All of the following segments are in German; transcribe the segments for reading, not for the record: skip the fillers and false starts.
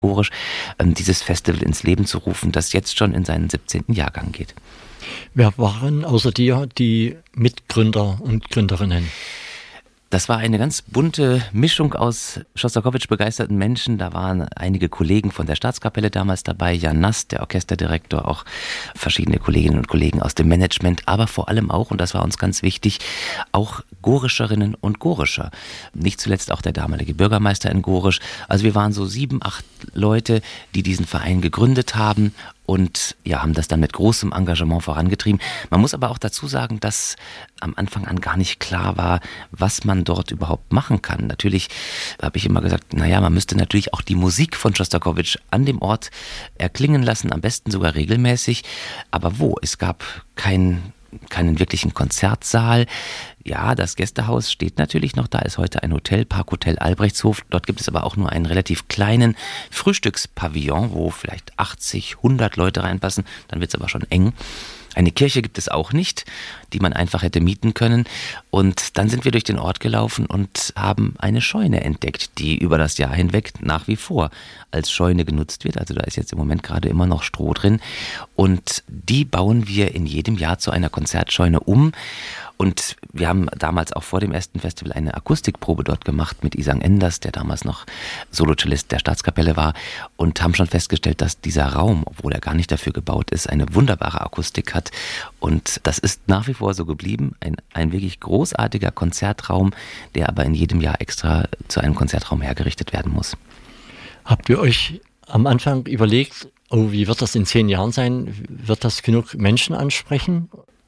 historisch, dieses Festival ins Leben zu rufen, das jetzt schon in seinen 17. Jahrgang geht. Wer waren außer dir die Mitgründer und Gründerinnen? Das war eine ganz bunte Mischung aus Schostakowitsch begeisterten Menschen. Da waren einige Kollegen von der Staatskapelle damals dabei, Jan Nass, der Orchesterdirektor, auch verschiedene Kolleginnen und Kollegen aus dem Management, aber vor allem auch, und das war uns ganz wichtig, auch Gorischerinnen und Gorischer. Nicht zuletzt auch der damalige Bürgermeister in Gorisch. Also wir waren so 7, 8 Leute, die diesen Verein gegründet haben und ja, haben das dann mit großem Engagement vorangetrieben. Man muss aber auch dazu sagen, dass am Anfang an gar nicht klar war, was man dort überhaupt machen kann. Natürlich habe ich immer gesagt, man müsste natürlich auch die Musik von Schostakowitsch an dem Ort erklingen lassen, am besten sogar regelmäßig. Aber wo? Es gab keinen wirklichen Konzertsaal. Ja, das Gästehaus steht natürlich noch da, ist heute ein Hotel, Parkhotel Albrechtshof. Dort gibt es aber auch nur einen relativ kleinen Frühstückspavillon, wo vielleicht 80, 100 Leute reinpassen. Dann wird es aber schon eng. Eine Kirche gibt es auch nicht, die man einfach hätte mieten können. Und dann sind wir durch den Ort gelaufen und haben eine Scheune entdeckt, die über das Jahr hinweg nach wie vor als Scheune genutzt wird. Also da ist jetzt im Moment gerade immer noch Stroh drin. Und die bauen wir in jedem Jahr zu einer Konzertscheune um. Und wir haben damals auch vor dem ersten Festival eine Akustikprobe dort gemacht mit Isang Enders, der damals noch Solocellist der Staatskapelle war, und haben schon festgestellt, dass dieser Raum, obwohl er gar nicht dafür gebaut ist, eine wunderbare Akustik hat. Und das ist nach wie vor so geblieben. Ein wirklich großartiger Konzertraum, der aber in jedem Jahr extra zu einem Konzertraum hergerichtet werden muss. Habt ihr euch am Anfang überlegt, wie wird das in 10 Jahren sein? Wird das genug Menschen ansprechen?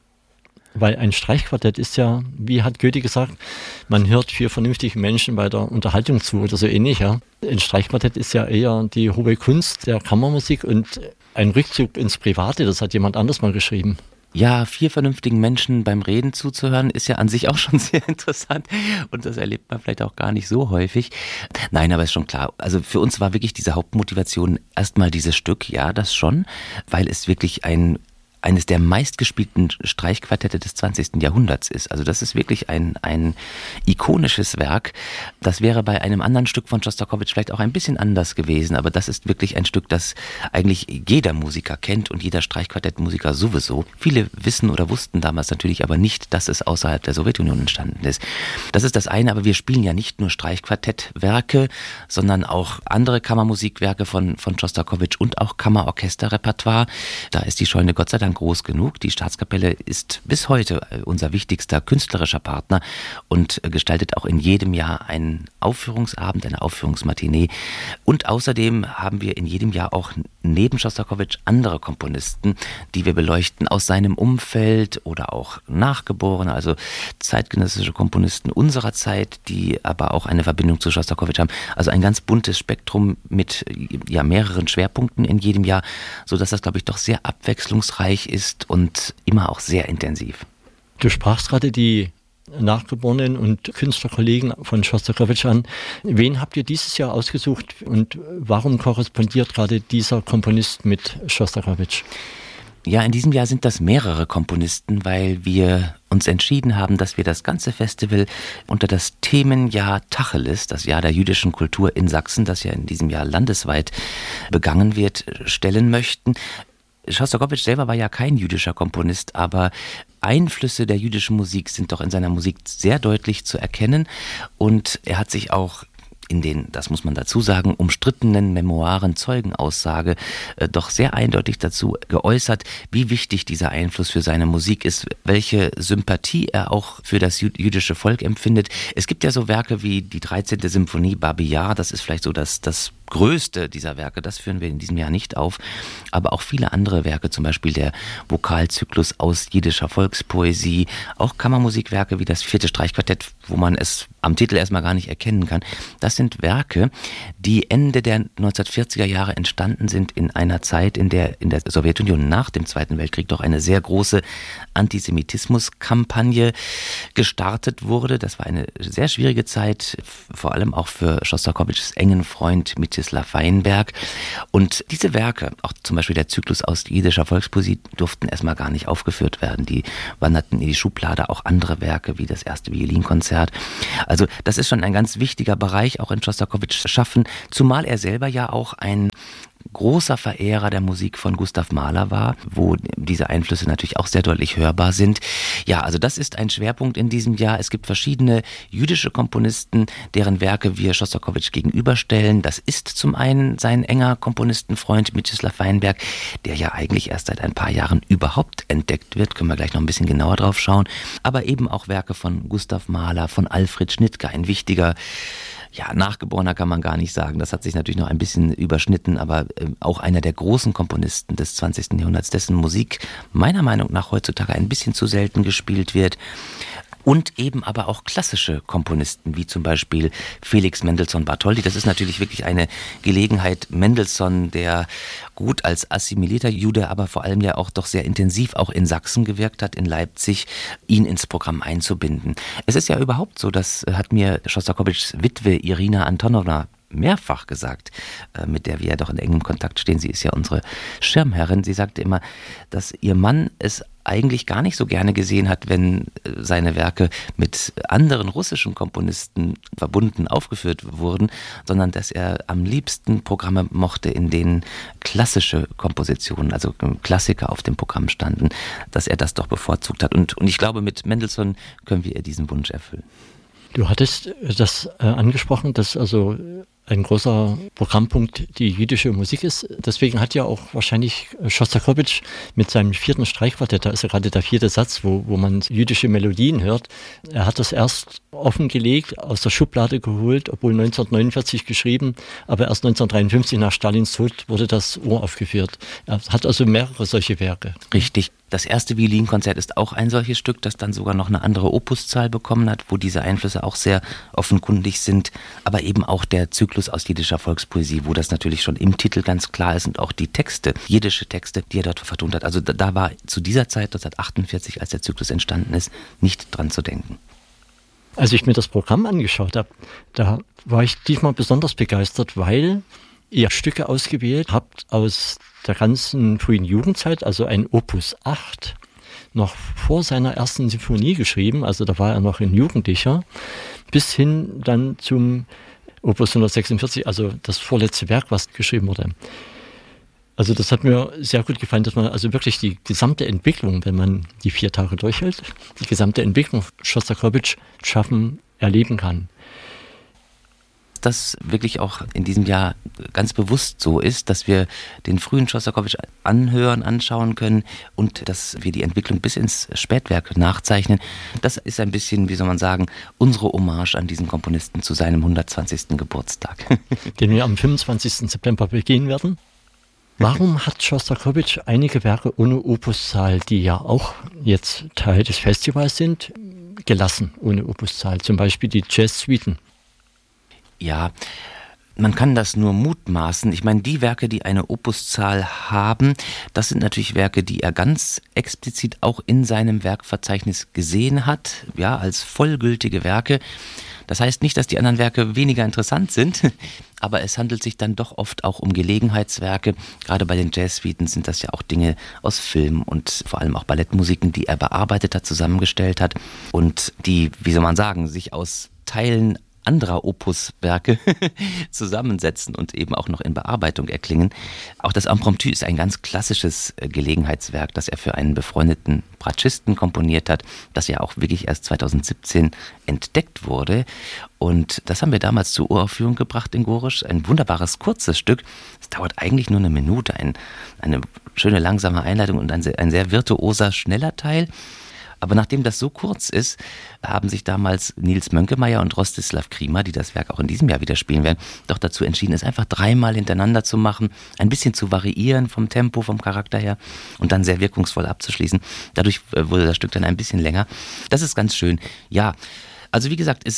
Weil ein Streichquartett ist ja, wie hat Goethe gesagt, man hört 4 vernünftigen Menschen bei der Unterhaltung zu oder so ähnlich. Ja. Ein Streichquartett ist ja eher die hohe Kunst der Kammermusik und ein Rückzug ins Private, das hat jemand anders mal geschrieben. Ja, 4 vernünftigen Menschen beim Reden zuzuhören, ist ja an sich auch schon sehr interessant und das erlebt man vielleicht auch gar nicht so häufig. Nein, aber ist schon klar. Also für uns war wirklich diese Hauptmotivation erstmal dieses Stück, ja, das schon, weil es wirklich eines der meistgespielten Streichquartette des 20. Jahrhunderts ist. Also das ist wirklich ein ikonisches Werk. Das wäre bei einem anderen Stück von Schostakowitsch vielleicht auch ein bisschen anders gewesen, aber das ist wirklich ein Stück, das eigentlich jeder Musiker kennt und jeder Streichquartettmusiker sowieso. Viele wissen oder wussten damals natürlich aber nicht, dass es außerhalb der Sowjetunion entstanden ist. Das ist das eine, aber wir spielen ja nicht nur Streichquartettwerke, sondern auch andere Kammermusikwerke von Schostakowitsch und auch Kammerorchesterrepertoire. Da ist die Scheune Gott sei Dank groß genug. Die Staatskapelle ist bis heute unser wichtigster künstlerischer Partner und gestaltet auch in jedem Jahr einen Aufführungsabend, eine Aufführungsmatinee. Und außerdem haben wir in jedem Jahr auch neben Schostakowitsch andere Komponisten, die wir beleuchten aus seinem Umfeld oder auch Nachgeborene, also zeitgenössische Komponisten unserer Zeit, die aber auch eine Verbindung zu Schostakowitsch haben. Also ein ganz buntes Spektrum mit mehreren Schwerpunkten in jedem Jahr, sodass das, glaube ich, doch sehr abwechslungsreich ist und immer auch sehr intensiv. Du sprachst gerade die Nachgeborenen und Künstlerkollegen von Schostakowitsch an. Wen habt ihr dieses Jahr ausgesucht und warum korrespondiert gerade dieser Komponist mit Schostakowitsch? Ja, in diesem Jahr sind das mehrere Komponisten, weil wir uns entschieden haben, dass wir das ganze Festival unter das Themenjahr Tacheles, das Jahr der jüdischen Kultur in Sachsen, das ja in diesem Jahr landesweit begangen wird, stellen möchten. Schostakowitsch selber war ja kein jüdischer Komponist, aber Einflüsse der jüdischen Musik sind doch in seiner Musik sehr deutlich zu erkennen und er hat sich auch in den, das muss man dazu sagen, umstrittenen Memoiren Zeugenaussage doch sehr eindeutig dazu geäußert, wie wichtig dieser Einfluss für seine Musik ist, welche Sympathie er auch für das jüdische Volk empfindet. Es gibt ja so Werke wie die 13. Symphonie Babi Yar, das ist vielleicht so das größte dieser Werke, das führen wir in diesem Jahr nicht auf, aber auch viele andere Werke, zum Beispiel der Vokalzyklus aus jiddischer Volkspoesie, auch Kammermusikwerke wie das 4. Streichquartett, wo man es am Titel erstmal gar nicht erkennen kann. Das sind Werke, die Ende der 1940er Jahre entstanden sind in einer Zeit, in der in der Sowjetunion nach dem Zweiten Weltkrieg doch eine sehr große Antisemitismuskampagne gestartet wurde. Das war eine sehr schwierige Zeit, vor allem auch für Schostakowitschs engen Freund Mitya Mstislav Weinberg. Und diese Werke, auch zum Beispiel der Zyklus aus jiddischer Volkspoesie, durften erstmal gar nicht aufgeführt werden. Die wanderten in die Schublade, auch andere Werke wie das erste Violinkonzert. Also das ist schon ein ganz wichtiger Bereich, auch in Schostakowitschs Schaffen, zumal er selber ja auch ein großer Verehrer der Musik von Gustav Mahler war, wo diese Einflüsse natürlich auch sehr deutlich hörbar sind. Ja, also das ist ein Schwerpunkt in diesem Jahr. Es gibt verschiedene jüdische Komponisten, deren Werke wir Schostakowitsch gegenüberstellen. Das ist zum einen sein enger Komponistenfreund Mstislav Weinberg, der ja eigentlich erst seit ein paar Jahren überhaupt entdeckt wird. Können wir gleich noch ein bisschen genauer drauf schauen. Aber eben auch Werke von Gustav Mahler, von Alfred Schnittke, ein wichtiger, ja, Nachgeborener kann man gar nicht sagen. Das hat sich natürlich noch ein bisschen überschnitten, aber auch einer der großen Komponisten des 20. Jahrhunderts, dessen Musik meiner Meinung nach heutzutage ein bisschen zu selten gespielt wird. Und eben aber auch klassische Komponisten, wie zum Beispiel Felix Mendelssohn Bartholdy. Das ist natürlich wirklich eine Gelegenheit, Mendelssohn, der gut als assimilierter Jude, aber vor allem ja auch doch sehr intensiv auch in Sachsen gewirkt hat, in Leipzig, ihn ins Programm einzubinden. Es ist ja überhaupt so, das hat mir Schostakowitschs Witwe Irina Antonowna mehrfach gesagt, mit der wir ja doch in engem Kontakt stehen. Sie ist ja unsere Schirmherrin. Sie sagte immer, dass ihr Mann es eigentlich gar nicht so gerne gesehen hat, wenn seine Werke mit anderen russischen Komponisten verbunden aufgeführt wurden, sondern dass er am liebsten Programme mochte, in denen klassische Kompositionen, also Klassiker auf dem Programm standen, dass er das doch bevorzugt hat. Und ich glaube, mit Mendelssohn können wir ihr diesen Wunsch erfüllen. Du hattest das angesprochen, dass also ein großer Programmpunkt die jüdische Musik ist. Deswegen hat ja auch wahrscheinlich Schostakowitsch mit seinem 4. Streichquartett, da ist ja gerade der 4. Satz, wo man jüdische Melodien hört, er hat das erst offengelegt, aus der Schublade geholt, obwohl 1949 geschrieben, aber erst 1953 nach Stalins Tod wurde das uraufgeführt. Er hat also mehrere solche Werke. Richtig. Das erste Violinkonzert ist auch ein solches Stück, das dann sogar noch eine andere Opuszahl bekommen hat, wo diese Einflüsse auch sehr offenkundig sind, aber eben auch der Zyklus aus jiddischer Volkspoesie, wo das natürlich schon im Titel ganz klar ist und auch die Texte, jiddische Texte, die er dort vertont hat. Also da war zu dieser Zeit, 1948, als der Zyklus entstanden ist, nicht dran zu denken. Als ich mir das Programm angeschaut habe, da war ich diesmal besonders begeistert, weil ihr Stücke ausgewählt habt aus der ganzen frühen Jugendzeit, also ein Opus 8, noch vor seiner ersten Sinfonie geschrieben, also da war er noch ein Jugendlicher, bis hin dann zum Opus 146, also das vorletzte Werk, was geschrieben wurde. Also das hat mir sehr gut gefallen, dass man also wirklich die gesamte Entwicklung, wenn man die 4 Tage durchhält, die gesamte Entwicklung Schostakowitsch schaffen, erleben kann. Das wirklich auch in diesem Jahr ganz bewusst so ist, dass wir den frühen Schostakowitsch anschauen können und dass wir die Entwicklung bis ins Spätwerk nachzeichnen. Das ist ein bisschen, wie soll man sagen, unsere Hommage an diesen Komponisten zu seinem 120. Geburtstag. Den wir am 25. September begehen werden. Warum hat Schostakowitsch einige Werke ohne Opuszahl, die ja auch jetzt Teil des Festivals sind, gelassen ohne Opuszahl? Zum Beispiel die Jazz-Suiten. Ja, man kann das nur mutmaßen. Ich meine, die Werke, die eine Opuszahl haben, das sind natürlich Werke, die er ganz explizit auch in seinem Werkverzeichnis gesehen hat, ja, als vollgültige Werke. Das heißt nicht, dass die anderen Werke weniger interessant sind, aber es handelt sich dann doch oft auch um Gelegenheitswerke. Gerade bei den Jazz-Suiten sind das ja auch Dinge aus Film und vor allem auch Ballettmusiken, die er bearbeitet hat, zusammengestellt hat und die, wie soll man sagen, sich aus Teilen anderer Opuswerke zusammensetzen und eben auch noch in Bearbeitung erklingen. Auch das Impromptu ist ein ganz klassisches Gelegenheitswerk, das er für einen befreundeten Bratschisten komponiert hat, das ja auch wirklich erst 2017 entdeckt wurde. Und das haben wir damals zur Uraufführung gebracht in Gorisch. Ein wunderbares, kurzes Stück. Es dauert eigentlich nur eine Minute, eine schöne, langsame Einleitung und ein sehr virtuoser, schneller Teil. Aber nachdem das so kurz ist, haben sich damals Nils Mönkemeyer und Rostislav Krima, die das Werk auch in diesem Jahr wieder spielen werden, doch dazu entschieden, es einfach 3-mal hintereinander zu machen, ein bisschen zu variieren vom Tempo, vom Charakter her und dann sehr wirkungsvoll abzuschließen. Dadurch wurde das Stück dann ein bisschen länger. Das ist ganz schön. Ja, also wie gesagt, es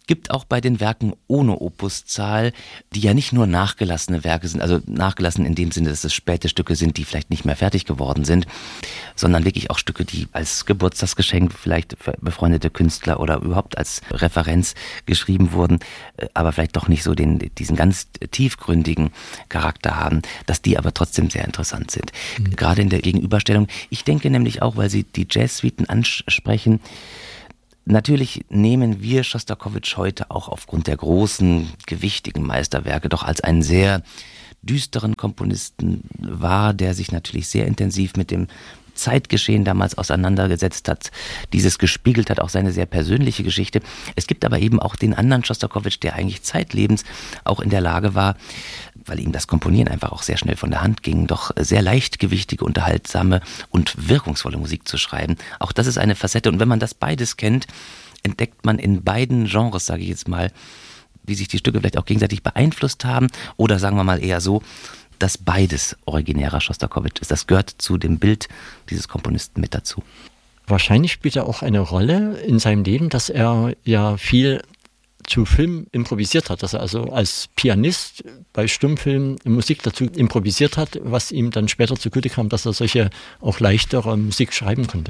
gibt auch bei den Werken ohne Opuszahl, die ja nicht nur nachgelassene Werke sind, also nachgelassen in dem Sinne, dass es späte Stücke sind, die vielleicht nicht mehr fertig geworden sind, sondern wirklich auch Stücke, die als Geburtstagsgeschenk vielleicht für befreundete Künstler oder überhaupt als Referenz geschrieben wurden, aber vielleicht doch nicht so diesen ganz tiefgründigen Charakter haben, dass die aber trotzdem sehr interessant sind. Gerade in der Gegenüberstellung. Ich denke nämlich auch, weil Sie die Jazzsuiten ansprechen, natürlich nehmen wir Schostakowitsch heute auch aufgrund der großen, gewichtigen Meisterwerke doch als einen sehr düsteren Komponisten wahr, der sich natürlich sehr intensiv mit dem Zeitgeschehen damals auseinandergesetzt hat, dieses gespiegelt hat, auch seine sehr persönliche Geschichte. Es gibt aber eben auch den anderen Schostakowitsch, der eigentlich zeitlebens auch in der Lage war, weil ihm das Komponieren einfach auch sehr schnell von der Hand ging, doch sehr leichtgewichtige, unterhaltsame und wirkungsvolle Musik zu schreiben. Auch das ist eine Facette. Und wenn man das beides kennt, entdeckt man in beiden Genres, sage ich jetzt mal, wie sich die Stücke vielleicht auch gegenseitig beeinflusst haben oder sagen wir mal eher so, dass beides originärer Schostakowitsch ist. Das gehört zu dem Bild dieses Komponisten mit dazu. Wahrscheinlich spielt er auch eine Rolle in seinem Leben, dass er ja viel zu Film improvisiert hat, dass er also als Pianist bei Stummfilmen Musik dazu improvisiert hat, was ihm dann später zugute kam, dass er solche auch leichtere Musik schreiben konnte.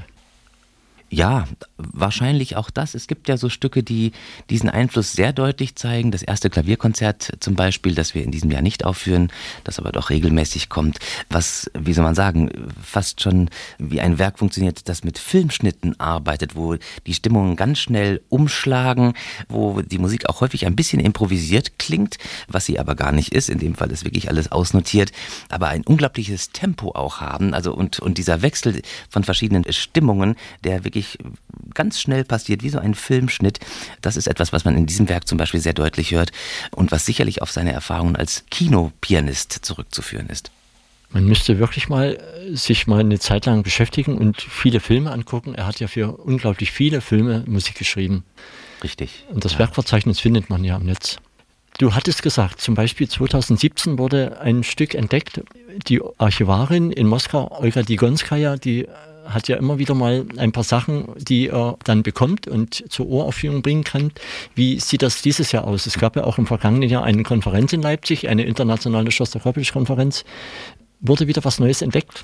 Ja, wahrscheinlich auch das. Es gibt ja so Stücke, die diesen Einfluss sehr deutlich zeigen. Das erste Klavierkonzert zum Beispiel, das wir in diesem Jahr nicht aufführen, das aber doch regelmäßig kommt, was, wie soll man sagen, fast schon wie ein Werk funktioniert, das mit Filmschnitten arbeitet, wo die Stimmungen ganz schnell umschlagen, wo die Musik auch häufig ein bisschen improvisiert klingt, was sie aber gar nicht ist. In dem Fall ist wirklich alles ausnotiert, aber ein unglaubliches Tempo auch haben. Also und dieser Wechsel von verschiedenen Stimmungen, der wirklich ganz schnell passiert, wie so ein Filmschnitt. Das ist etwas, was man in diesem Werk zum Beispiel sehr deutlich hört und was sicherlich auf seine Erfahrungen als Kinopianist zurückzuführen ist. Man müsste wirklich sich mal eine Zeit lang beschäftigen und viele Filme angucken. Er hat ja für unglaublich viele Filme Musik geschrieben. Richtig. Und das Werkverzeichnis findet man ja im Netz. Du hattest gesagt, zum Beispiel 2017 wurde ein Stück entdeckt. Die Archivarin in Moskau, Olga Digonskaja, die hat ja immer wieder mal ein paar Sachen, die er dann bekommt und zur Uraufführung bringen kann. Wie sieht das dieses Jahr aus? Es gab ja auch im vergangenen Jahr eine Konferenz in Leipzig, eine internationale Schostakowitsch-Konferenz. Wurde wieder was Neues entdeckt?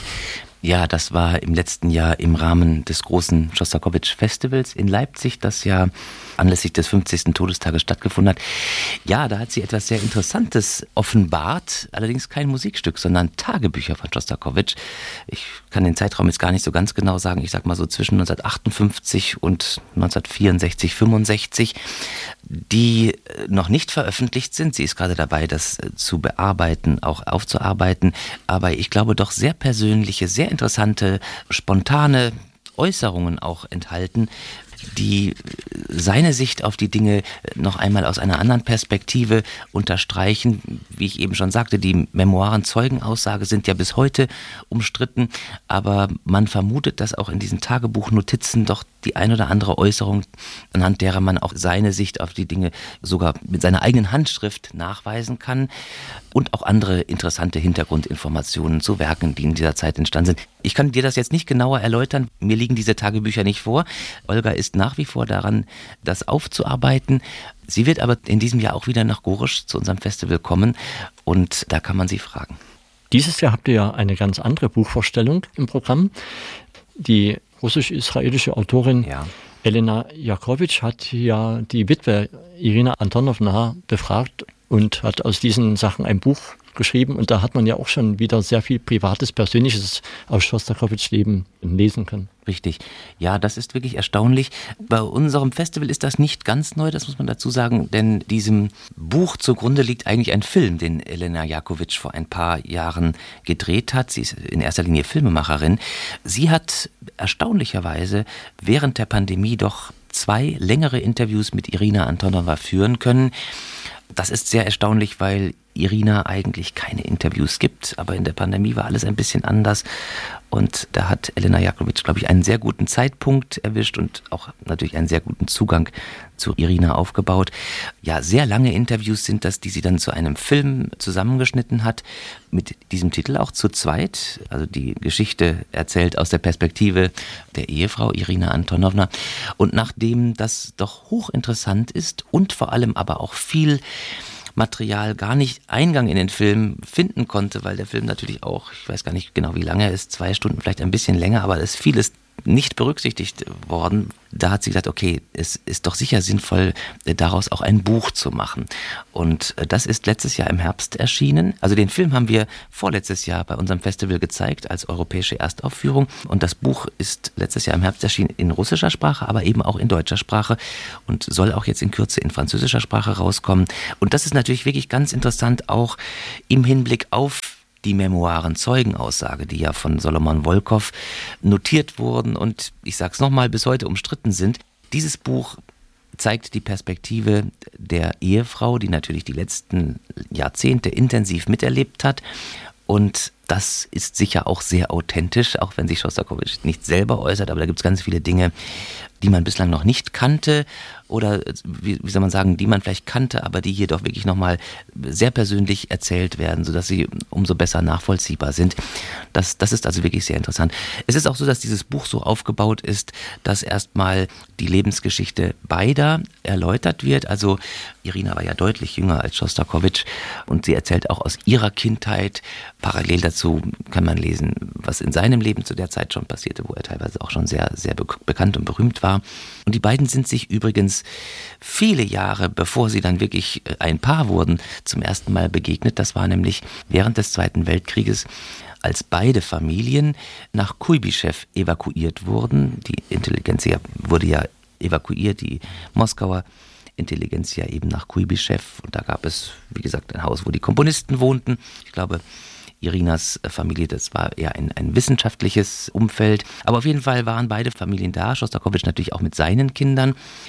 Ja, das war im letzten Jahr im Rahmen des großen Schostakowitsch-Festivals in Leipzig, das ja anlässlich des 50. Todestages stattgefunden hat. Ja, da hat sie etwas sehr Interessantes offenbart, allerdings kein Musikstück, sondern Tagebücher von Schostakowitsch. Ich kann den Zeitraum jetzt gar nicht so ganz genau sagen, ich sag mal so zwischen 1958 und 1964, 65, die noch nicht veröffentlicht sind. Sie ist gerade dabei, das zu bearbeiten, auch aufzuarbeiten, aber ich glaube doch sehr persönliche, sehr interessante, spontane Äußerungen auch enthalten, die seine Sicht auf die Dinge noch einmal aus einer anderen Perspektive unterstreichen. Wie ich eben schon sagte, die Memoiren Zeugenaussage sind ja bis heute umstritten, aber man vermutet, dass auch in diesen Tagebuchnotizen doch die ein oder andere Äußerung, anhand derer man auch seine Sicht auf die Dinge sogar mit seiner eigenen Handschrift nachweisen kann und auch andere interessante Hintergrundinformationen zu Werken, die in dieser Zeit entstanden sind. Ich kann dir das jetzt nicht genauer erläutern, mir liegen diese Tagebücher nicht vor. Olga ist nach wie vor daran, das aufzuarbeiten. Sie wird aber in diesem Jahr auch wieder nach Gorisch zu unserem Festival kommen und da kann man sie fragen. Dieses Jahr habt ihr ja eine ganz andere Buchvorstellung im Programm. Die russisch-israelische Autorin Elena Jakowitsch hat ja die Witwe Irina Antonowna befragt und hat aus diesen Sachen ein Buch geschrieben. Und da hat man ja auch schon wieder sehr viel Privates, Persönliches aus Schostakowitschs Leben lesen können. Richtig. Ja, das ist wirklich erstaunlich. Bei unserem Festival ist das nicht ganz neu, das muss man dazu sagen, denn diesem Buch zugrunde liegt eigentlich ein Film, den Elena Jakowitsch vor ein paar Jahren gedreht hat. Sie ist in erster Linie Filmemacherin. Sie hat erstaunlicherweise während der Pandemie doch 2 längere Interviews mit Irina Antonowna führen können. Das ist sehr erstaunlich, weil Irina eigentlich keine Interviews gibt. Aber in der Pandemie war alles ein bisschen anders. Und da hat Elena Jakovic, glaube ich, einen sehr guten Zeitpunkt erwischt und auch natürlich einen sehr guten Zugang zu Irina aufgebaut. Ja, sehr lange Interviews sind das, die sie dann zu einem Film zusammengeschnitten hat, mit diesem Titel auch zu zweit. Also die Geschichte erzählt aus der Perspektive der Ehefrau Irina Antonowna. Und nachdem das doch hochinteressant ist und vor allem aber auch viel Material gar nicht Eingang in den Film finden konnte, weil der Film natürlich auch, ich weiß gar nicht genau, wie lange er ist, 2 Stunden, vielleicht ein bisschen länger, aber es ist vieles nicht berücksichtigt worden. Da hat sie gesagt, okay, es ist doch sicher sinnvoll, daraus auch ein Buch zu machen. Und das ist letztes Jahr im Herbst erschienen. Also den Film haben wir vorletztes Jahr bei unserem Festival gezeigt als europäische Erstaufführung. Und das Buch ist letztes Jahr im Herbst erschienen in russischer Sprache, aber eben auch in deutscher Sprache und soll auch jetzt in Kürze in französischer Sprache rauskommen. Und das ist natürlich wirklich ganz interessant, auch im Hinblick auf die Memoiren Zeugenaussage, die ja von Solomon Volkow notiert wurden und ich sage es nochmal, bis heute umstritten sind. Dieses Buch zeigt die Perspektive der Ehefrau, die natürlich die letzten Jahrzehnte intensiv miterlebt hat. Und das ist sicher auch sehr authentisch, auch wenn sich Schostakowitsch nicht selber äußert, aber da gibt es ganz viele Dinge, die man bislang noch nicht kannte oder wie soll man sagen, die man vielleicht kannte, aber die hier doch wirklich nochmal sehr persönlich erzählt werden, sodass sie umso besser nachvollziehbar sind. Das ist also wirklich sehr interessant. Es ist auch so, dass dieses Buch so aufgebaut ist, dass erstmal die Lebensgeschichte beider erläutert wird. Also Irina war ja deutlich jünger als Schostakowitsch und sie erzählt auch aus ihrer Kindheit. Parallel dazu kann man lesen, was in seinem Leben zu der Zeit schon passierte, wo er teilweise auch schon sehr, sehr bekannt und berühmt war. Und die beiden sind sich übrigens viele Jahre, bevor sie dann wirklich ein Paar wurden, zum ersten Mal begegnet. Das war nämlich während des Zweiten Weltkrieges, als beide Familien nach Kuibyschew evakuiert wurden. Die Intelligenzia wurde ja evakuiert, die Moskauer Intelligenzia eben nach Kuibyschew. Und da gab es, wie gesagt, ein Haus, wo die Komponisten wohnten. Ich glaube, Irinas Familie, das war eher ein wissenschaftliches Umfeld. Aber auf jeden Fall waren beide Familien da, Schostakowitsch natürlich auch mit seinen Kindern.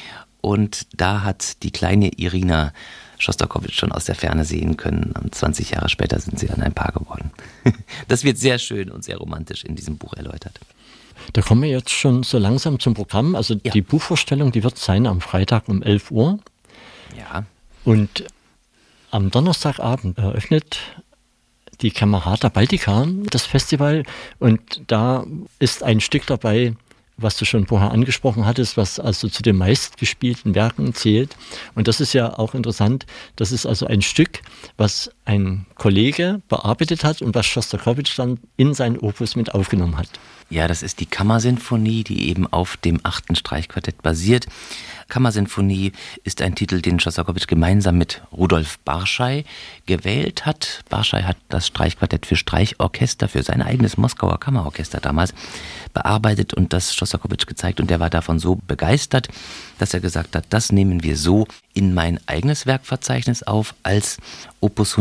Und da hat die kleine Irina Schostakowitsch schon aus der Ferne sehen können. Und 20 Jahre später sind sie dann ein Paar geworden. Das wird sehr schön und sehr romantisch in diesem Buch erläutert. Da kommen wir jetzt schon so langsam zum Programm. Also ja. Die Buchvorstellung, die wird sein am Freitag um 11 Uhr. Ja. Und am Donnerstagabend eröffnet die Camerata Baltica das Festival. Und da ist ein Stück dabei, was du schon vorher angesprochen hattest, was also zu den meistgespielten Werken zählt. Und das ist ja auch interessant. Das ist also ein Stück, was ein Kollege bearbeitet hat und was Schostakowitsch dann in sein Opus mit aufgenommen hat. Ja, das ist die Kammersinfonie, die eben auf dem 8. Streichquartett basiert. Kammersinfonie ist ein Titel, den Schostakowitsch gemeinsam mit Rudolf Barschai gewählt hat. Barschai hat das Streichquartett für Streichorchester, für sein eigenes Moskauer Kammerorchester damals bearbeitet und das Schostakowitsch gezeigt. Und der war davon so begeistert, dass er gesagt hat, das nehmen wir so in mein eigenes Werkverzeichnis auf als Opus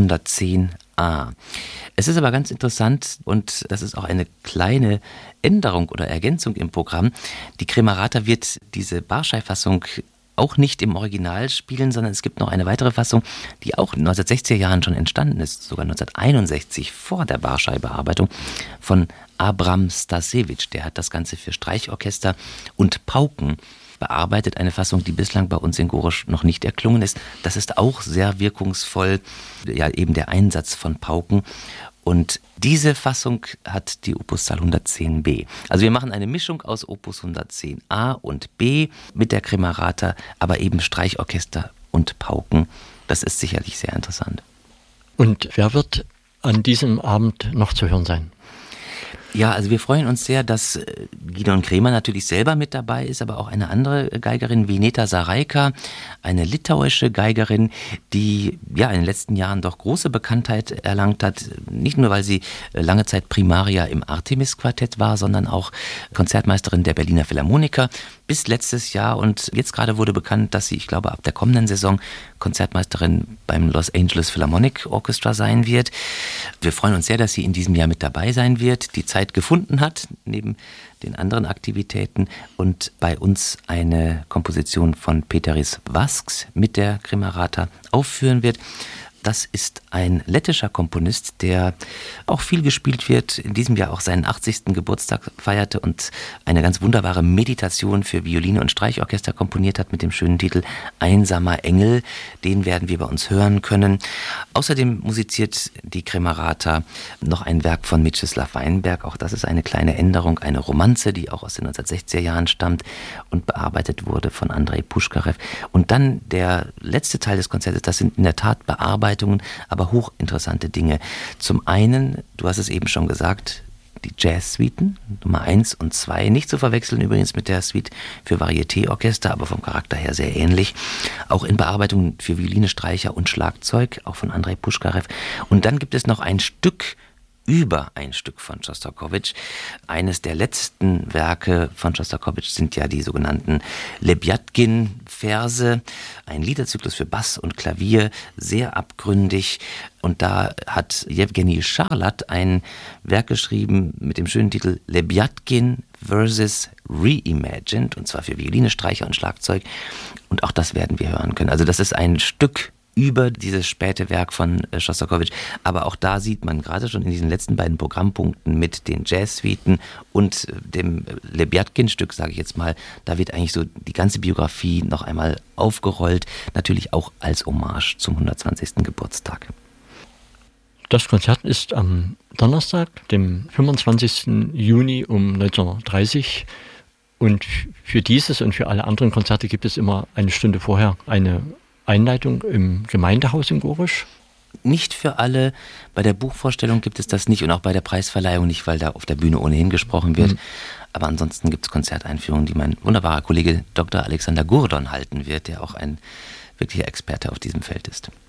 110a. Es ist aber ganz interessant und das ist auch eine kleine Änderung oder Ergänzung im Programm. Die Camerata wird diese Barschai-Fassung auch nicht im Original spielen, sondern es gibt noch eine weitere Fassung, die auch in den 1960er Jahren schon entstanden ist, sogar 1961 vor der Barschai-Bearbeitung von Abram Stasewitsch. Der hat das Ganze für Streichorchester und Pauken bearbeitet, eine Fassung, die bislang bei uns in Gorosch noch nicht erklungen ist. Das ist auch sehr wirkungsvoll, ja eben der Einsatz von Pauken. Und diese Fassung hat die Opuszahl 110b. Also wir machen eine Mischung aus Opus 110a und b mit der Camerata, aber eben Streichorchester und Pauken. Das ist sicherlich sehr interessant. Und wer wird an diesem Abend noch zu hören sein? Ja, also wir freuen uns sehr, dass Gidon Kremer natürlich selber mit dabei ist, aber auch eine andere Geigerin, Vineta Saraika, eine litauische Geigerin, die ja in den letzten Jahren doch große Bekanntheit erlangt hat. Nicht nur, weil sie lange Zeit Primaria im Artemis-Quartett war, sondern auch Konzertmeisterin der Berliner Philharmoniker bis letztes Jahr. Und jetzt gerade wurde bekannt, dass sie, ich glaube, ab der kommenden Saison Konzertmeisterin beim Los Angeles Philharmonic Orchestra sein wird. Wir freuen uns sehr, dass sie in diesem Jahr mit dabei sein wird, die Zeit gefunden hat, neben den anderen Aktivitäten und bei uns eine Komposition von Peteris Vasks mit der Camerata aufführen wird. Das ist ein lettischer Komponist, der auch viel gespielt wird, in diesem Jahr auch seinen 80. Geburtstag feierte und eine ganz wunderbare Meditation für Violine und Streichorchester komponiert hat mit dem schönen Titel Einsamer Engel. Den werden wir bei uns hören können. Außerdem musiziert die Kremerata noch ein Werk von Mieczyslaw Weinberg. Auch das ist eine kleine Änderung, eine Romanze, die auch aus den 1960er Jahren stammt und bearbeitet wurde von Andrei Puschkarew. Und dann der letzte Teil des Konzertes, das sind in der Tat Bearbeitungen, aber hochinteressante Dinge. Zum einen, du hast es eben schon gesagt, die Jazz-Suiten, Nummer 1 und 2, nicht zu verwechseln übrigens mit der Suite für Varieté-Orchester, aber vom Charakter her sehr ähnlich. Auch in Bearbeitungen für Violine, Streicher und Schlagzeug, auch von Andrei Puschkarew. Und dann gibt es noch ein Stück über ein Stück von Schostakowitsch. Eines der letzten Werke von Schostakowitsch sind ja die sogenannten Lebiatkin-Verse, ein Liederzyklus für Bass und Klavier, sehr abgründig. Und da hat Jewgeni Charlat ein Werk geschrieben mit dem schönen Titel Lebiatkin Verses Reimagined, und zwar für Violine, Streicher und Schlagzeug. Und auch das werden wir hören können. Also das ist ein Stück über dieses späte Werk von Schostakowitsch. Aber auch da sieht man gerade schon in diesen letzten beiden Programmpunkten mit den Jazz-Suiten und dem Lebiatkin-Stück, sage ich jetzt mal, da wird eigentlich so die ganze Biografie noch einmal aufgerollt, natürlich auch als Hommage zum 120. Geburtstag. Das Konzert ist am Donnerstag, dem 25. Juni um 19:30 Uhr. Und für dieses und für alle anderen Konzerte gibt es immer eine Stunde vorher eine Einleitung im Gemeindehaus in Gorisch. Nicht für alle. Bei der Buchvorstellung gibt es das nicht und auch bei der Preisverleihung nicht, weil da auf der Bühne ohnehin gesprochen wird. Aber ansonsten gibt es Konzerteinführungen, die mein wunderbarer Kollege Dr. Alexander Gurdon halten wird, der auch ein wirklicher Experte auf diesem Feld ist.